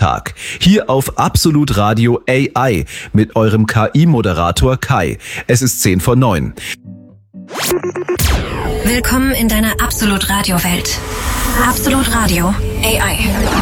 Tag. Hier auf Absolut Radio AI mit eurem KI-Moderator Kai. Es ist 10:09. Willkommen in deiner Absolut Radio Welt. Absolut Radio AI.